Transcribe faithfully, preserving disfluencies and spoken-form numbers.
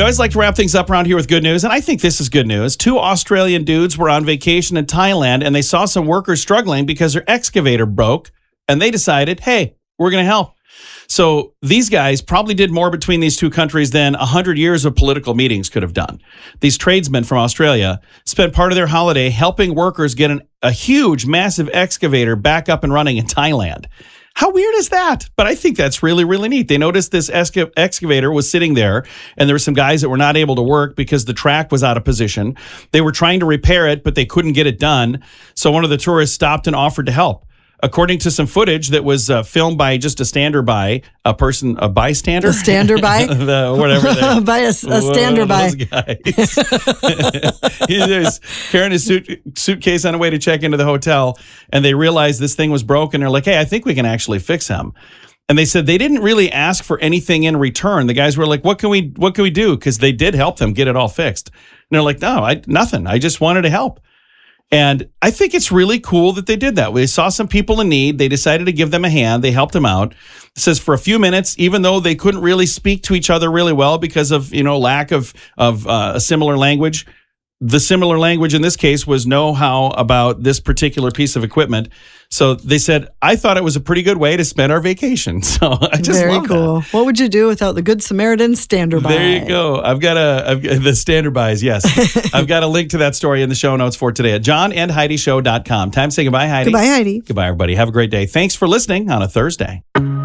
always like to wrap things up around here with good news, and I think this is good news. Two Australian dudes were on vacation in Thailand, and they saw some workers struggling because their excavator broke, and they decided, hey, we're going to help. So these guys probably did more between these two countries than one hundred years of political meetings could have done. These tradesmen from Australia spent part of their holiday helping workers get an, a huge, massive excavator back up and running in Thailand. How weird is that? But I think that's really, really neat. They noticed this exca- excavator was sitting there, and there were some guys that were not able to work because the track was out of position. They were trying to repair it, but they couldn't get it done. So one of the tourists stopped and offered to help. According to some footage that was uh, filmed by just a stander-by, a person, a bystander? A stander-by? the, whatever. by a, a stander-by. Those guys. he was carrying his suit, suitcase on the way to check into the hotel, and they realized this thing was broken. They're like, hey, I think we can actually fix him. And they said they didn't really ask for anything in return. The guys were like, what can we what can we do? Because they did help them get it all fixed. And they're like, no, I nothing. I just wanted to help. And I think it's really cool that they did that. They saw some people in need. They decided to give them a hand. They helped them out. It says for a few minutes, even though they couldn't really speak to each other really well because of, you know, lack of, of uh, a similar language. The similar language in this case was know-how about this particular piece of equipment. So they said, I thought it was a pretty good way to spend our vacation. So I just Very love cool. that. What would you do without the Good Samaritan stander-by? There you go. I've got a I've got the stander-bys, yes. I've got a link to that story in the show notes for today at john and heidi show dot com. Time to say goodbye, Heidi. Goodbye, Heidi. Goodbye, everybody. Have a great day. Thanks for listening on a Thursday.